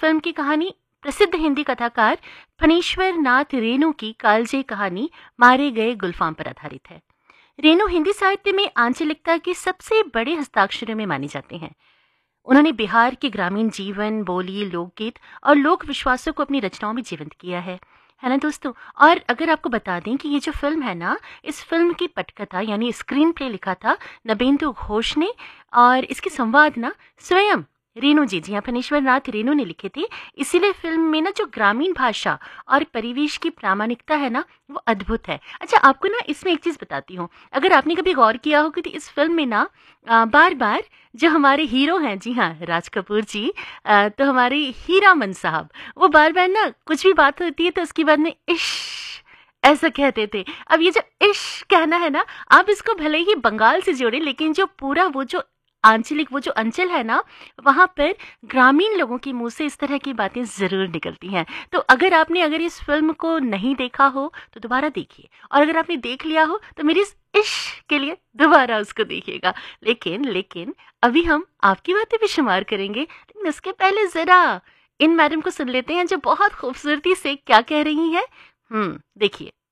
Film की कहानी प्रसिद्ध हिंदी कथाकार फणीश्वर नाथ रेणु की कालजे कहानी मारे गए गुलफाम पर आधारित है। रेणु हिंदी साहित्य में आंचलिकता के सबसे बड़े हस्ताक्षरों में माने जाते हैं। उन्होंने बिहार के ग्रामीण जीवन, बोली, लोकगीत और लोक विश्वासों को अपनी रचनाओं में जीवंत किया है ना दोस्तों। और अगर आपको बता दें कि ये जो फिल्म है ना, इस फिल्म की पटकथा यानी स्क्रीन प्ले लिखा था नबेंदु घोष ने, और इसके संवाद ना स्वयं रेणु जी हाँ फणीश्वर नाथ रेणु ने लिखे थे। इसीलिए फिल्म में ना जो ग्रामीण भाषा और परिवेश की प्रामाणिकता है ना, वो अद्भुत है। अच्छा, आपको ना इसमें एक चीज बताती हूँ। अगर आपने कभी गौर किया हो कि इस फिल्म में ना बार बार जो हमारे हीरो हैं, जी हाँ राज कपूर जी, तो हमारे हीरामन साहब, वो बार बार ना कुछ भी बात होती है तो उसके बाद में इश्क ऐसा कहते थे। अब ये जो इश्क कहना है ना, आप इसको भले ही बंगाल से जोड़े, लेकिन जो पूरा वो जो आंचलिक वो जो अंचल है ना, वहां पर ग्रामीण लोगों के मुंह से इस तरह की बातें जरूर निकलती हैं। तो अगर इस फिल्म को नहीं देखा हो तो दोबारा देखिए, और अगर आपने देख लिया हो तो मेरी इस इश्क के लिए दोबारा उसको देखिएगा। लेकिन लेकिन अभी हम आपकी बातें भी शुमार करेंगे, लेकिन उसके पहले जरा इन मैडम को सुन लेते हैं जो बहुत खूबसूरती से क्या कह रही हैं। देखिए।